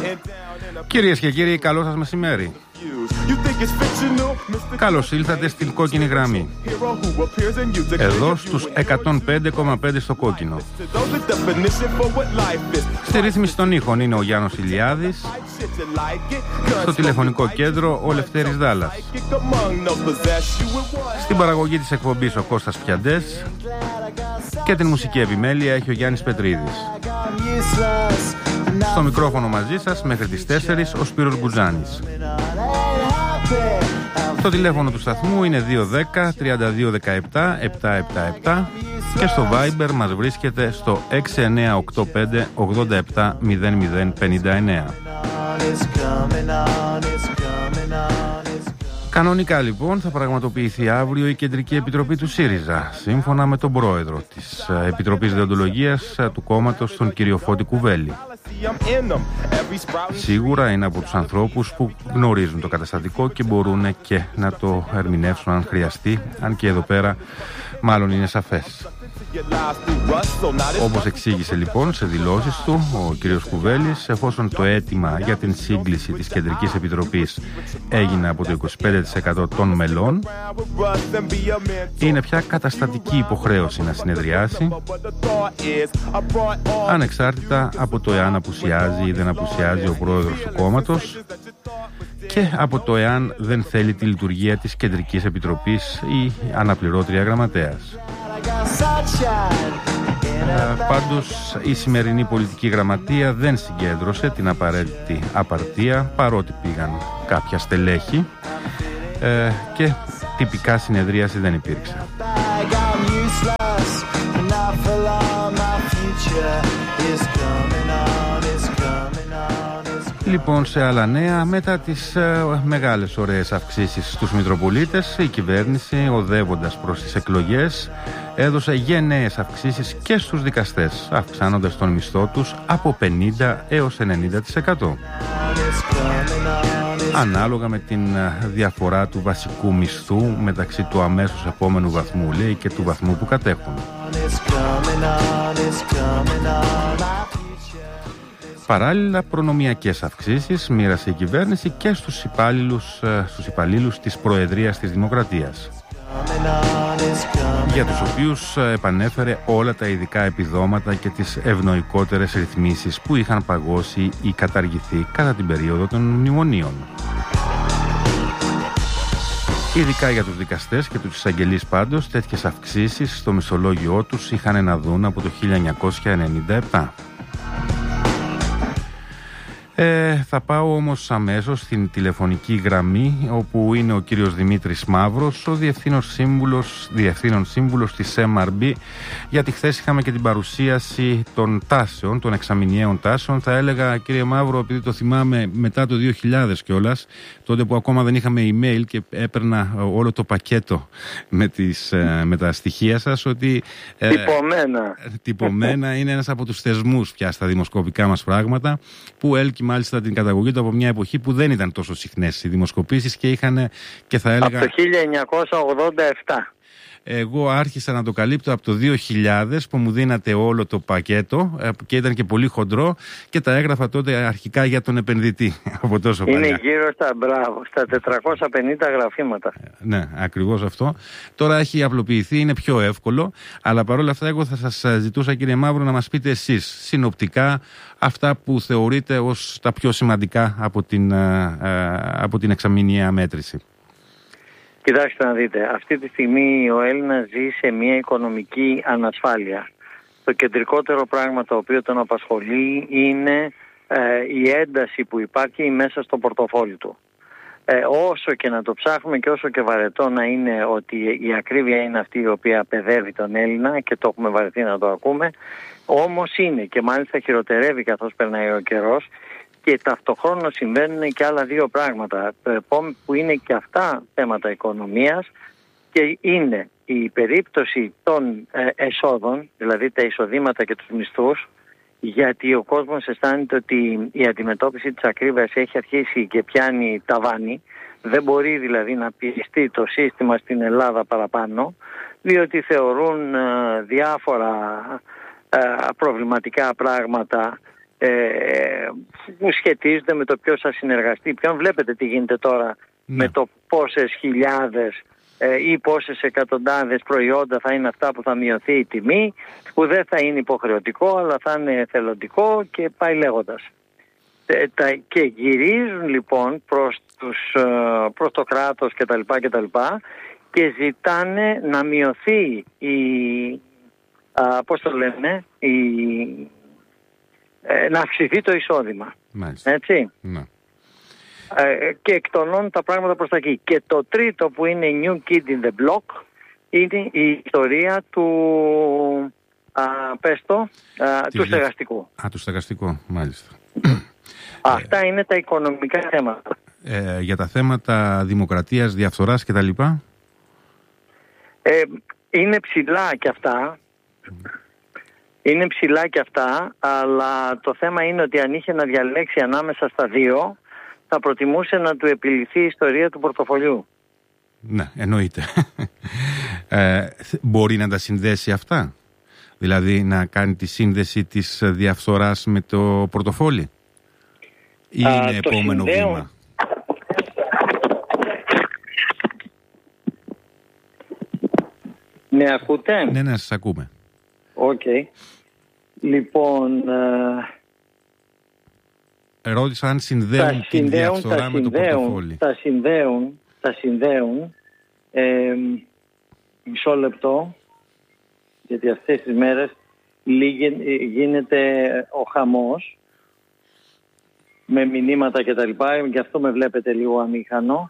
Κυρίες και κύριοι, καλό σας μεσημέρι. Καλώς ήλθατε στην κόκκινη γραμμή. Εδώ στους 105,5 στο κόκκινο. Στη ρύθμιση των ήχων είναι ο Γιάννος Ηλιάδης. Στο τηλεφωνικό κέντρο ο Λευτέρης Δάλλας. Στην παραγωγή της εκπομπής ο Κώστας Πιαντές. Και την μουσική επιμέλεια έχει ο Γιάννης Πετρίδης. Στο μικρόφωνο μαζί σας μέχρι τις 4 ο Σπύρος Γκουτζάνης. Το τηλέφωνο του σταθμού είναι 210 32 17 777 και στο Viber μας βρίσκεται στο 6985 87 00 59. Κανονικά λοιπόν θα πραγματοποιηθεί αύριο η Κεντρική Επιτροπή του ΣΥΡΙΖΑ, σύμφωνα με τον πρόεδρο της Επιτροπής Δεοντολογίας του κόμματος, τον κύριο Φώτη Κουβέλη. Σίγουρα είναι από τους ανθρώπους που γνωρίζουν το καταστατικό και μπορούν και να το ερμηνεύσουν αν χρειαστεί, αν και εδώ πέρα μάλλον είναι σαφές. Όπως εξήγησε λοιπόν σε δηλώσεις του ο κύριος Κουβέλης, εφόσον το αίτημα για την σύγκληση της Κεντρικής Επιτροπής έγινε από το 25% των μελών, είναι πια καταστατική υποχρέωση να συνεδριάσει, ανεξάρτητα από το εάν απουσιάζει ή δεν απουσιάζει ο πρόεδρος του κόμματος και από το εάν δεν θέλει τη λειτουργία της Κεντρικής Επιτροπής η αναπληρώτρια γραμματέας. Πάντως η σημερινή πολιτική γραμματεία δεν συγκέντρωσε την απαραίτητη απαρτία, παρότι πήγαν κάποια στελέχη και τυπικά συνεδρίαση δεν υπήρξε. Λοιπόν, σε άλλα νέα, μετά τις μεγάλες ωραίες αυξήσεις στους Μητροπολίτες, η κυβέρνηση, οδεύοντας προς τις εκλογές, έδωσε γενναίες αυξήσεις και στους δικαστές, αυξάνοντας τον μισθό τους από 50% έως 90%. Ανάλογα με την διαφορά του βασικού μισθού μεταξύ του αμέσως επόμενου βαθμού, λέει, και του βαθμού που κατέχουν. Παράλληλα, προνομιακές αυξήσεις μοίρασε η κυβέρνηση και στους υπαλλήλους της Προεδρίας της Δημοκρατίας, για τους οποίους επανέφερε όλα τα ειδικά επιδόματα και τις ευνοϊκότερες ρυθμίσεις που είχαν παγώσει ή καταργηθεί κατά την περίοδο των μνημονίων. Ειδικά για τους δικαστές και τους εισαγγελείς πάντως, τέτοιες αυξήσεις στο μισθολόγιό τους είχαν να δουν από το 1997. Θα πάω όμως αμέσως στην τηλεφωνική γραμμή, όπου είναι ο κύριος Δημήτρης Μαύρος, ο διευθύνων σύμβουλος της MRB, γιατί χθες είχαμε και την παρουσίαση των τάσεων, των εξαμηνιαίων τάσεων. Θα έλεγα, κύριε Μαύρο, επειδή το θυμάμαι μετά το 2000 κιόλας, τότε που ακόμα δεν είχαμε email και έπαιρνα όλο το πακέτο με τα στοιχεία σας, ότι τυπωμένα είναι ένας από τους θεσμούς πια στα δημοσκοπικά μας πράγματα, που έλκει μάλιστα την καταγωγή του από μια εποχή που δεν ήταν τόσο συχνές οι δημοσκοπήσεις και είχαν, και θα έλεγα, από το 1987. Εγώ άρχισα να το καλύπτω από το 2000 που μου δίνατε όλο το πακέτο και ήταν και πολύ χοντρό και τα έγραφα τότε αρχικά για τον επενδυτή από τόσο παλιά. Είναι γύρω στα 450 γραφήματα. Ναι, ακριβώς αυτό. Τώρα έχει απλοποιηθεί, είναι πιο εύκολο, αλλά παρόλα αυτά εγώ θα σας ζητούσα, κύριε Μαύρο, να μας πείτε εσείς συνοπτικά αυτά που θεωρείτε ως τα πιο σημαντικά από την εξαμηνιαία μέτρηση. Κοιτάξτε να δείτε, αυτή τη στιγμή ο Έλληνας ζει σε μια οικονομική ανασφάλεια. Το κεντρικότερο πράγμα το οποίο τον απασχολεί είναι η ένταση που υπάρχει μέσα στο πορτοφόλι του. Όσο και να το ψάχνουμε και όσο και βαρετό να είναι ότι η ακρίβεια είναι αυτή η οποία παιδεύει τον Έλληνα και το έχουμε βαρεθεί να το ακούμε, όμως είναι, και μάλιστα χειροτερεύει καθώς περνάει ο καιρός. Και ταυτοχρόνως συμβαίνουν και άλλα δύο πράγματα που είναι και αυτά θέματα οικονομίας, και είναι η περίπτωση των εσόδων, δηλαδή τα εισοδήματα και τους μισθούς, γιατί ο κόσμος αισθάνεται ότι η αντιμετώπιση της ακρίβειας έχει αρχίσει και πιάνει ταβάνι. Δεν μπορεί δηλαδή να πιεστεί το σύστημα στην Ελλάδα παραπάνω, διότι θεωρούν διάφορα προβληματικά πράγματα που σχετίζονται με το ποιος θα συνεργαστεί, ποιον. Βλέπετε τι γίνεται τώρα με το πόσες χιλιάδες ή πόσες εκατοντάδες προϊόντα θα είναι αυτά που θα μειωθεί η τιμή, που δεν θα είναι υποχρεωτικό αλλά θα είναι εθελοντικό και πάει λέγοντας. Και γυρίζουν λοιπόν προς το κράτος κτλ. Και ζητάνε να μειωθεί να αυξηθεί το εισόδημα. Μάλιστα. Έτσι. Ναι. Και εκτονώνουν τα πράγματα προς τα εκεί. Και το τρίτο που είναι New Kid in the Block είναι η ιστορία του στεγαστικού. Του στεγαστικού, μάλιστα. Αυτά είναι τα οικονομικά θέματα. Για τα θέματα δημοκρατίας, διαφθοράς κτλ. Είναι ψηλά και αυτά. Είναι ψηλά και αυτά, αλλά το θέμα είναι ότι αν είχε να διαλέξει ανάμεσα στα δύο, θα προτιμούσε να του επιληθεί η ιστορία του πορτοφολιού. Ναι, εννοείται. Μπορεί να τα συνδέσει αυτά? Δηλαδή να κάνει τη σύνδεση της διαφθοράς με το πορτοφόλι? Ή είναι επόμενο βήμα? Ναι, ακούτε? Ναι, σας ακούμε. Οκ. Λοιπόν... Ρώτησα αν συνδέουν την διαφθορά με το πορτοφόλι. Τα συνδέουν. Μισό λεπτό, γιατί αυτές τις μέρες γίνεται ο χαμός με μηνύματα και τα λοιπά, γι' αυτό με βλέπετε λίγο αμήχανο.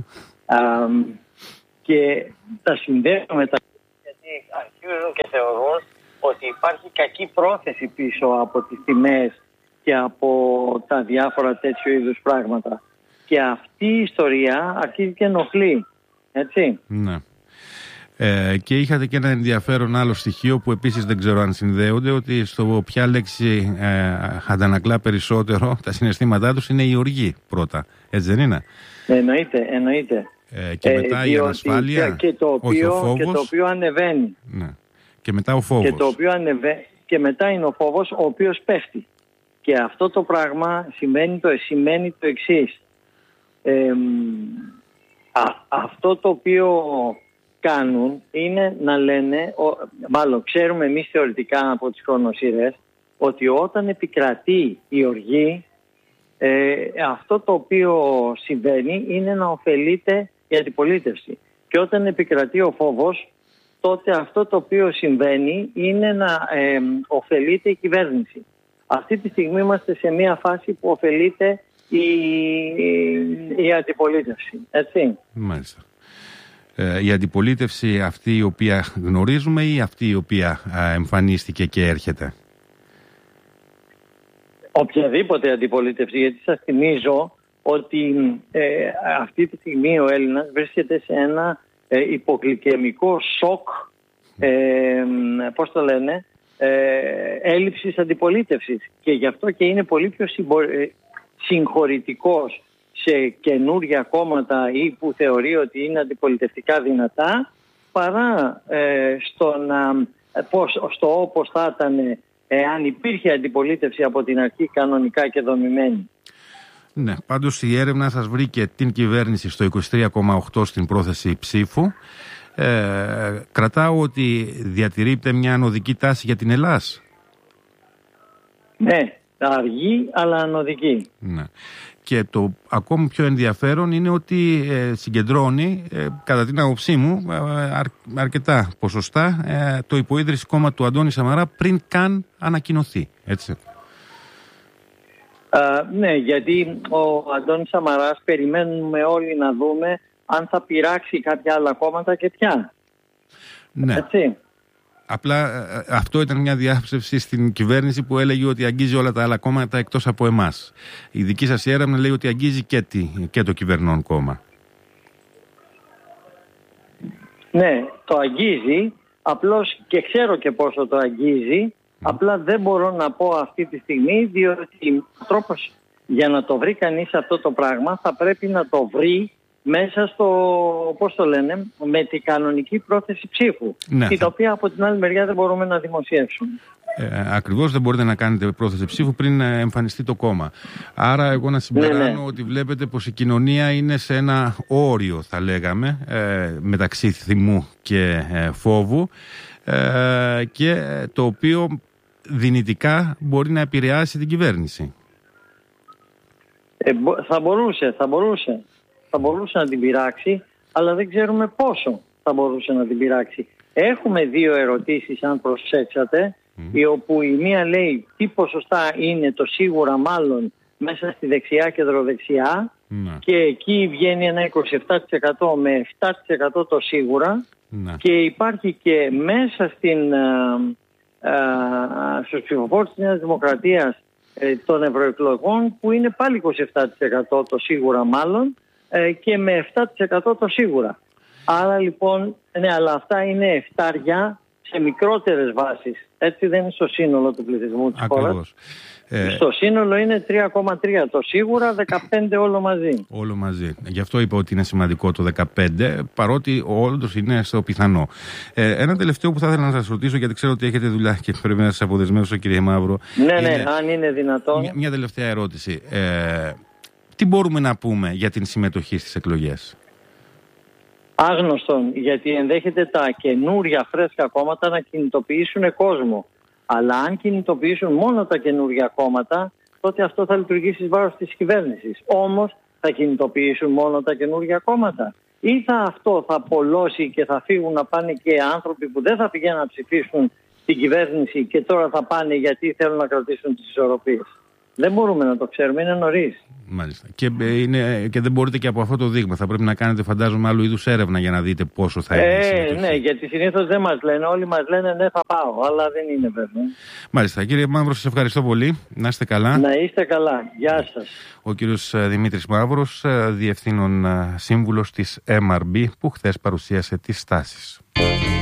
Και τα συνδέουν γιατί αρχίζουν και θεωρούν ότι υπάρχει κακή πρόθεση πίσω από τις τιμές και από τα διάφορα τέτοιου είδους πράγματα. Και αυτή η ιστορία αρχίζει και ενοχλεί. Έτσι. Ναι. Και είχατε και ένα ενδιαφέρον άλλο στοιχείο που επίσης δεν ξέρω αν συνδέονται, ότι στο ποια λέξη αντανακλά περισσότερο τα συναισθήματά τους είναι η οργή πρώτα. Έτσι δεν είναι? Εννοείται. Και μετά η ανασφάλεια, και το οποίο ανεβαίνει. Ναι. Και μετά ο φόβος. Και μετά είναι ο φόβος ο οποίος πέφτει. Και αυτό το πράγμα σημαίνει το εξής. Αυτό το οποίο κάνουν είναι να λένε, μάλλον ξέρουμε εμείς θεωρητικά από τις χρονοσύρες, ότι όταν επικρατεί η οργή, αυτό το οποίο συμβαίνει είναι να ωφελείται η αντιπολίτευση. Και όταν επικρατεί ο φόβος, τότε αυτό το οποίο συμβαίνει είναι να ωφελείται η κυβέρνηση. Αυτή τη στιγμή είμαστε σε μια φάση που ωφελείται η αντιπολίτευση. Έτσι. Μάλιστα. Η αντιπολίτευση αυτή η οποία γνωρίζουμε ή αυτή η οποία εμφανίστηκε και έρχεται? Οποιαδήποτε αντιπολίτευση, γιατί σας θυμίζω ότι αυτή τη στιγμή ο Έλληνας βρίσκεται σε ένα υπογλυκαιμικό σοκ, έλλειψης αντιπολίτευσης, και γι' αυτό και είναι πολύ πιο συγχωρητικός σε καινούργια κόμματα ή που θεωρεί ότι είναι αντιπολιτευτικά δυνατά, παρά στο όπως θα ήταν αν υπήρχε αντιπολίτευση από την αρχή κανονικά και δομημένη. Ναι, πάντως η έρευνα σας βρήκε την κυβέρνηση στο 23,8 στην πρόθεση ψήφου. Κρατάω ότι διατηρείται μια ανωδική τάση για την Ελλάς. Ναι, αργή αλλά ανωδική. Ναι. Και το ακόμη πιο ενδιαφέρον είναι ότι συγκεντρώνει, κατά την άποψή μου, αρκετά ποσοστά το υποίδρυση κόμμα του Αντώνη Σαμαρά πριν καν ανακοινωθεί. Έτσι. Ναι, γιατί ο Αντώνης Σαμαράς περιμένουμε όλοι να δούμε αν θα πειράξει κάποια άλλα κόμματα και ποια. Ναι. Έτσι. Απλά αυτό ήταν μια διάψευση στην κυβέρνηση που έλεγε ότι αγγίζει όλα τα άλλα κόμματα εκτός από εμάς. Η δική σας έρευνα λέει ότι αγγίζει και το κυβερνών κόμμα. Ναι, το αγγίζει, απλώς και ξέρω και πόσο το αγγίζει, απλά δεν μπορώ να πω αυτή τη στιγμή, διότι ο τρόπος για να το βρει κανείς αυτό το πράγμα θα πρέπει να το βρει μέσα στο, με την κανονική πρόθεση ψήφου, ναι, την οποία από την άλλη μεριά δεν μπορούμε να δημοσιεύσουμε. Ακριβώς, δεν μπορείτε να κάνετε πρόθεση ψήφου πριν εμφανιστεί το κόμμα. Άρα εγώ να συμπεράνω ότι βλέπετε πως η κοινωνία είναι σε ένα όριο, θα λέγαμε, μεταξύ θυμού και φόβου, και το οποίο δυνητικά μπορεί να επηρεάσει την κυβέρνηση. Θα μπορούσε να την πειράξει, αλλά δεν ξέρουμε πόσο θα μπορούσε να την πειράξει. Έχουμε δύο ερωτήσεις, αν προσέξατε, όπου η μία λέει τι ποσοστά είναι το σίγουρα μάλλον μέσα στη δεξιά και κεντροδεξιά, και εκεί βγαίνει ένα 27% με 7% το σίγουρα, και υπάρχει και μέσα στους ψηφοφόρους της Νέας Δημοκρατίας των ευρωεκλογών, που είναι πάλι 27% το σίγουρα μάλλον, και με 7% το σίγουρα. Άρα λοιπόν, ναι, αλλά αυτά είναι εφτάρια σε μικρότερες βάσεις. Έτσι δεν είναι στο σύνολο του πληθυσμού της χώρας. Στο σύνολο είναι 3,3 το σίγουρα, 15 όλο μαζί. Όλο μαζί. Γι' αυτό είπα ότι είναι σημαντικό το 15, παρότι όντως είναι στο πιθανό. Ένα τελευταίο που θα ήθελα να σας ρωτήσω, γιατί ξέρω ότι έχετε δουλειά και πρέπει να σας αποδεσμεύσω, κύριε Μαύρο. Ναι, αν είναι δυνατόν. Μια τελευταία ερώτηση. Τι μπορούμε να πούμε για την συμμετοχή στις εκλογές? Άγνωστον, γιατί ενδέχεται τα καινούρια φρέσκα κόμματα να κινητοποιήσουν κόσμο. Αλλά αν κινητοποιήσουν μόνο τα καινούρια κόμματα, τότε αυτό θα λειτουργήσει εις βάρος της κυβέρνησης. Όμως θα κινητοποιήσουν μόνο τα καινούρια κόμματα, ή αυτό θα πολλώσει και θα φύγουν να πάνε και άνθρωποι που δεν θα πηγαίνουν να ψηφίσουν την κυβέρνηση και τώρα θα πάνε γιατί θέλουν να κρατήσουν τις ισορροπίες? Δεν μπορούμε να το ξέρουμε, είναι νωρίς. Μάλιστα. Και δεν μπορείτε και από αυτό το δείγμα. Θα πρέπει να κάνετε, φαντάζομαι, άλλου είδους έρευνα για να δείτε πόσο θα είναι. Ναι, γιατί συνήθως δεν μας λένε. Όλοι μας λένε ναι, θα πάω, αλλά δεν είναι βέβαια. Μάλιστα. Κύριε Μαύρο, σας ευχαριστώ πολύ. Να είστε καλά. Να είστε καλά. Γεια σας. Ο κύριος Δημήτρης Μαύρος, διευθύνων σύμβουλος της MRB, που χθες παρουσίασε τις στάσεις.